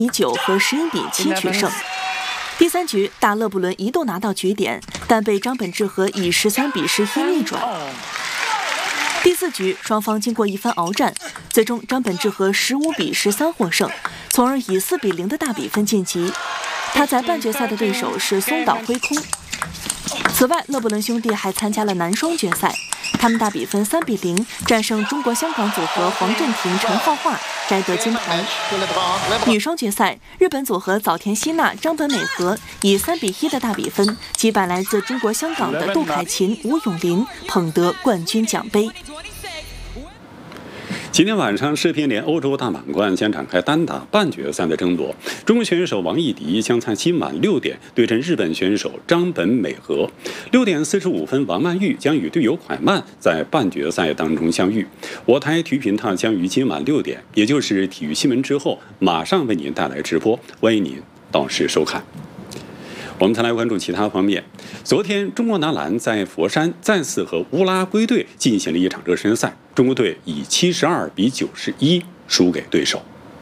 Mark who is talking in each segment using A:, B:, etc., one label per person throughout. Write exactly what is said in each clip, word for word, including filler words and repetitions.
A: 比九和十一比七取胜。第三局，大勒布伦一度拿到局点，但被张本智和以十三比十一逆转。第四局，双方经过一番鏖战，最终张本智和十五比十三获胜，从而以四比零的大比分晋级。他在半决赛的对手是松岛辉空。此外，勒布伦兄弟还参加了男双决赛，他们大比分三比零战胜中国香港组合黄镇廷、陈浩桦，摘得金牌。女双决赛，日本组合早田希娜、张本美和以三比一的大比分击败来自中国香港的杜凯琴、吴永琳，捧得冠军奖杯。
B: 今天晚上，世乒联欧洲大满贯将展开单打半决赛的争夺。中国选手王艺迪将在今晚六点对阵日本选手张本美和。六点四十五分，王曼玉将与队友蒯曼在半决赛当中相遇。我台体育频道将于今晚六点，也就是体育新闻之后，马上为您带来直播，欢迎您到时收看。我们再来关注其他方面。昨天，中国男篮在佛山再次和乌拉圭队进行了一场热身赛，中国队以七十二比九十一输给对手。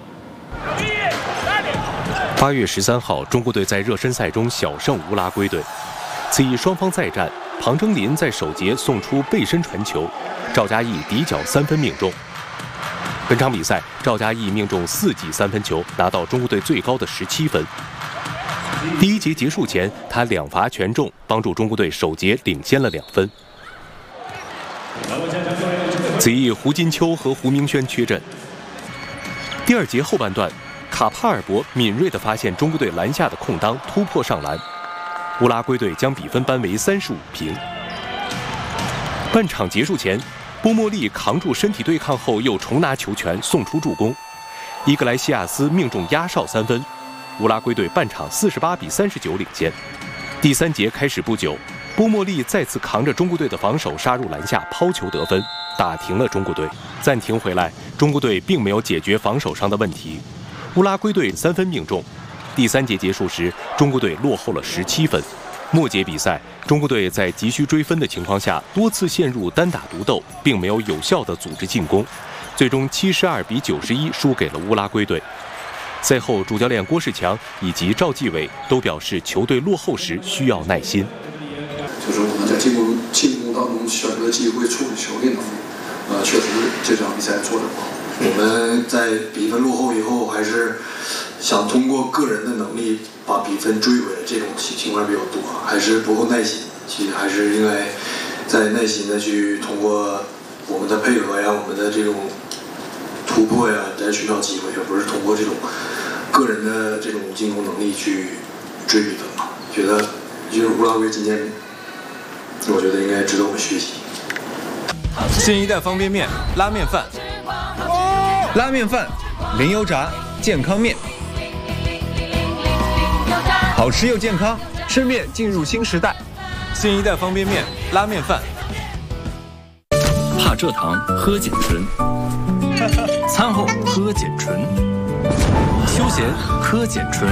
C: 八月十三号，中国队在热身赛中小胜乌拉圭队。此役双方再战，庞争林在首节送出背身传球，赵嘉译底角三分命中。本场比赛，赵嘉译命中四记三分球，拿到中国队最高的十七分。第一节结束前，他两罚全中，帮助中国队首节领先了两分。此役胡金秋和胡明轩缺阵。第二节后半段，卡帕尔博敏锐地发现中国队篮下的空当，突破上篮，乌拉圭队将比分扳为三十五平。半场结束前，波莫利扛住身体对抗后又重拿球权，送出助攻，伊格莱西亚斯命中压哨三分。乌拉圭队半场四十八比三十九领先。第三节开始不久，波莫利再次扛着中国队的防守杀入篮下抛球得分，打停了中国队。暂停回来，中国队并没有解决防守上的问题，乌拉圭队三分命中。第三节结束时，中国队落后了十七分。末节比赛，中国队在急需追分的情况下，多次陷入单打独斗，并没有有效地组织进攻，最终七十二比九十一输给了乌拉圭队。赛后，主教练郭士强以及赵继伟都表示，球队落后时需要耐心。
D: 就是我们在进攻进攻当中选择机会、处理球的能力，呃，确实这场比赛做得不好。我们在比分落后以后，还是想通过个人的能力把比分追回来，这种情况比较多，还是不够耐心。其实还是应该再耐心的去通过我们的配合呀，我们的这种突破呀，来寻找机会，而不是通过这种个人的这种进攻能力去追比分嘛。觉得就是乌拉圭今天，我觉得应该值得我们学习。
E: 新一代方便面拉面饭，拉面饭零油炸健康面，好吃又健康，吃面进入新时代。新一代方便面拉面饭。
F: 怕蔗糖喝碱醇，餐后喝碱醇，休闲喝碱醇，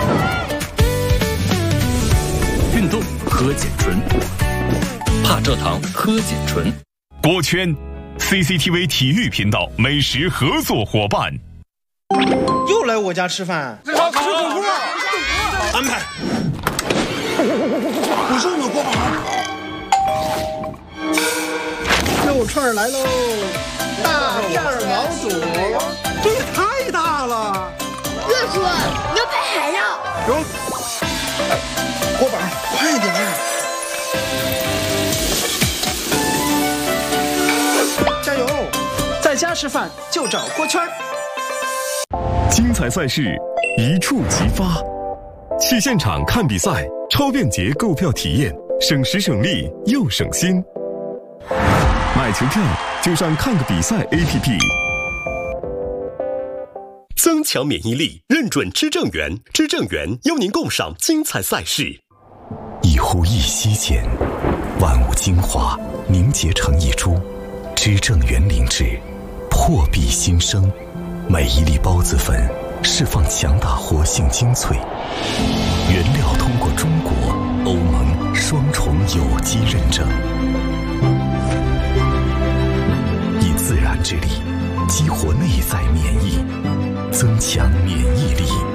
F: 运动喝碱醇，怕蔗糖喝碱醇。
G: 锅圈 C C T V 体育频道美食合作伙伴。
H: 又来我家吃饭，吃火锅，安排。不是我锅巴。肉串来喽，大片毛肚，这也太大了。
I: 热叔，牛排还要。
H: 有。锅巴，快点儿。加油！在家吃饭就找锅圈。
G: 精彩赛事一触即发，去现场看比赛，超便捷购票体验，省时省力又省心。买球票就上看个比赛 A P P。
J: 增强免疫力，认准知正源，知正源邀您共赏精彩赛事。
K: 一呼一吸间，万物精华凝结成一株，知正源灵芝，破壁新生。每一粒孢子粉释放强大活性精粹，原料通过中国、欧盟双重有机认证，以自然之力激活内在免疫，增强免疫力。